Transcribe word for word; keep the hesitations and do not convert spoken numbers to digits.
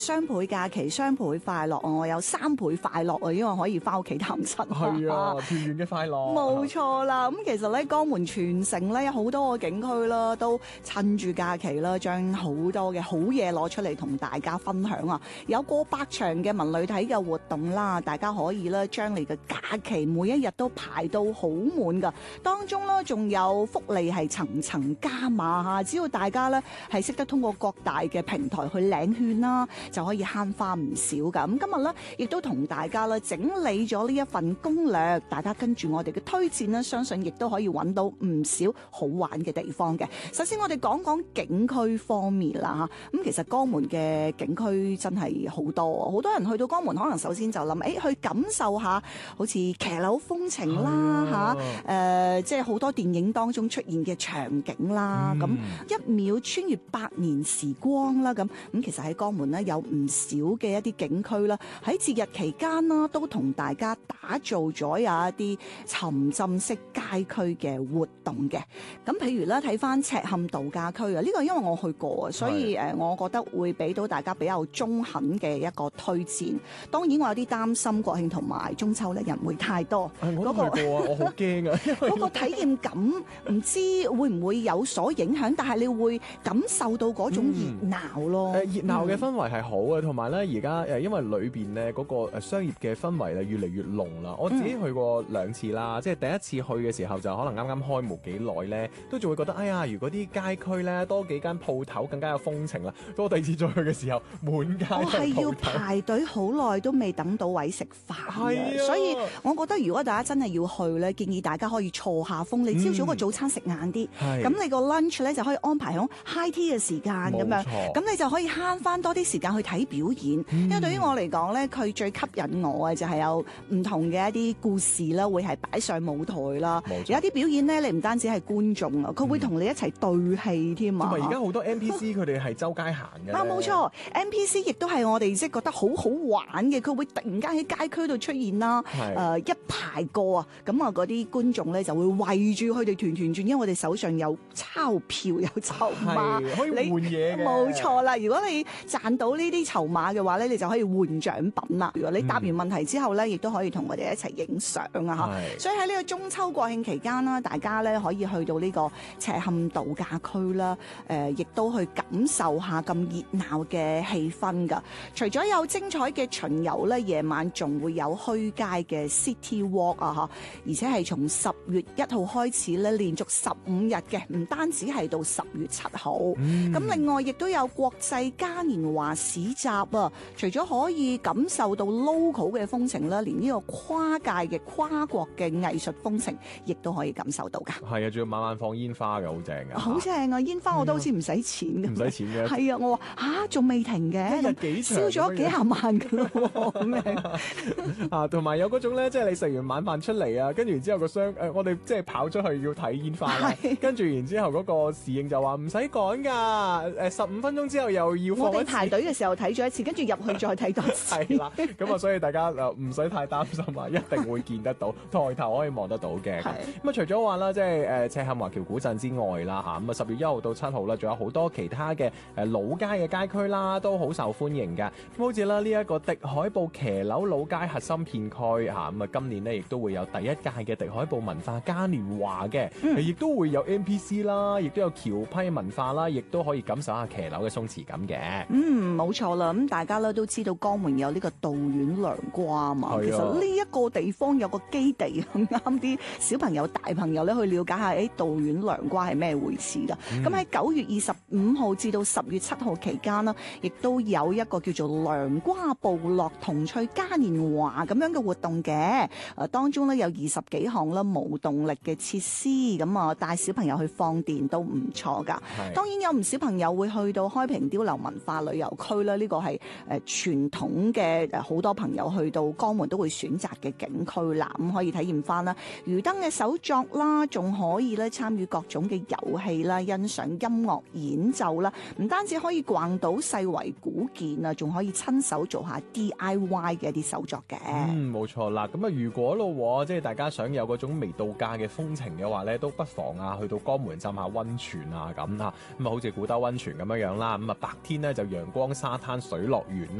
雙倍假期，雙倍快樂啊！我有三倍快樂啊，因為可以翻屋企探親。 係啊，團圓嘅快樂。 冇錯啦，咁其實咧，江門全城咧有好多個景區啦，都趁住假期啦，將好多嘅好嘢攞出嚟同大家分享啊！有過百場嘅文旅體嘅活動啦，大家可以咧將你嘅假期每一日都排到好滿噶，當中咧仲有福利係層層加碼嚇，只要大家咧係識得通過各大嘅平台去領券啦，就可以慳花唔少噶。咁今日咧，亦都同大家咧整理咗呢一份攻略，大家跟住我哋嘅推薦咧，相信亦都可以揾到唔少好玩嘅地方嘅。首先我哋講講景區方面啦嚇，咁其實江門嘅景區真係好多，好多人去到江門可能首先就諗，誒、欸、去感受下好似騎樓風情啦嚇，誒、啊呃、即係好多電影當中出現嘅場景啦，咁、嗯、一秒穿越百年時光啦，咁咁其實喺江門咧有唔少嘅一啲景區啦，喺節日期間啦，都同大家打造咗有一啲沉浸式街區嘅活動嘅。咁譬如咧，睇翻赤坎度假區啊，呢個因為我去過啊，所以誒，我覺得會俾到大家比較中肯嘅一個推薦。當然，我有啲擔心國慶同埋中秋咧人會太多。 我都去過啊，我好驚啊， 嗰個體驗感唔知會唔會有所影響，但係你會感受到嗰種熱鬧咯。誒、 嗯，熱鬧嘅氛圍係好嘅，同埋咧而家誒，因為裏邊咧嗰個誒商業嘅氛圍咧越嚟越濃啦。我自己去過兩次啦，嗯、即係第一次去嘅時候就可能啱啱開冇幾耐咧，都仲會覺得哎呀，如果啲街區咧多幾間鋪頭更加有風情啦。到我第二次再去嘅時候，滿街都係鋪頭。我係要排隊好耐都未等到位食飯嘅，啊、所以我覺得如果大家真係要去咧，建議大家可以錯下風。你朝早個早餐食晏啲，咁、嗯、你個 lunch 咧就可以安排喺 high tea 嘅時間咁樣，咁你就可以慳翻多啲時間去睇表演。嗯、因為對於我嚟講咧，佢最吸引我嘅就係有唔同嘅一啲故事啦，會係擺上舞台啦。有一啲表演咧，你唔單止係觀眾啊，佢會同你一齊對戲添啊。同埋而家好多 N P C 佢哋係周街行嘅。 啊，冇錯 ，N P C 亦都係我哋即係覺得好好玩嘅，佢會突然間喺街區度出現啦。誒、呃，一排個啊，咁啊嗰啲觀眾咧就會圍住佢哋團團轉，因為我哋手上有鈔票有籌碼， 可以換嘢嘅。 冇錯啦，如果你賺到呢啲籌碼嘅話咧，你就可以換獎品啦。如果你答完問題之後咧，亦都可以同我哋一齊影相啊嚇。所以喺呢個中秋國慶期間啦，大家咧可以去到呢個赤坎度假區啦，誒、呃，亦都去感受下咁熱鬧嘅氣氛㗎。除咗有精彩嘅巡遊咧，夜晚仲會有虛街嘅 City Walk 啊嚇，而且係從十月一號開始咧，連續十五日嘅，唔單止係到十月七號。咁、嗯、另外亦都有國際嘉年華市集啊，除咗可以感受到 local 嘅風情啦，連呢個跨界嘅跨國嘅藝術風情，亦都可以感受到㗎。 係啊，仲要晚晚放煙花嘅，好正㗎。 好正啊！煙花我都好似唔使錢嘅，唔使錢嘅。係啊，我話嚇仲未停嘅， 一日幾場燒咗幾廿萬㗎咯喎，咁樣啊，同埋有嗰種咧，即係你食完晚飯出嚟啊，跟住然之後個商誒，我哋即係跑出去要睇煙花啦，跟住然之後嗰個侍應就話唔使趕㗎，誒十五分鐘之後又要放一次。 我哋排隊嘅時候睇咗一次，跟住入去再睇多次。 係啦，咁啊，所以大家誒唔使太擔心啊，一定會見得到，抬頭可以望得到嘅。咁啊，除咗話啦，即係誒赤坎華僑古鎮之外啦嚇，咁啊十月一號到七號啦，仲有好多其他嘅誒老街嘅街區啦，都好受歡迎㗎。咁好似啦呢一個迪海埔騎樓老街核心片區嚇，咁啊今年呢亦都會有第一屆嘅迪海埔文化嘉年華嘅，亦、嗯、都會有 N P C 啦，亦都有橋批文化啦，亦都可以感受下騎樓嘅鬆弛感嘅。 嗯，冇錯啦，咁大家咧都知道江門有呢個道院涼瓜啊嘛，其實呢一個地方有個基地，啱啲小朋友、大朋友咧去了解下，誒道院涼瓜係咩回事噶？咁喺九月二十五號至到十月七號期間啦，亦都有一個叫做涼瓜部落童趣嘉年華咁樣嘅活動嘅。誒當中咧有二十幾項啦無動力嘅設施，咁啊帶小朋友去放電都唔錯噶。當然有唔少朋友會去到開平碉樓文化旅遊區啦，呢、這個係誒傳統嘅誒好多朋友去到江門都會選擇嘅景區啦。咁可以體驗翻啦魚燈嘅手作啦，仲可以咧參與各種嘅遊戲啦，欣賞音樂演奏啦。唔單止可以逛到世遺古建啊，仲可以親手做下 D I Y 嘅一啲手作嘅。 嗯，冇錯啦。咁啊，如果咯，即係大家想有嗰種微度假嘅風情嘅話咧，都不妨啊去到江門浸下溫泉啊咁啊。咁啊，好似古兜溫泉咁樣樣啦。咁啊，白天咧就陽光沙沙灘水樂園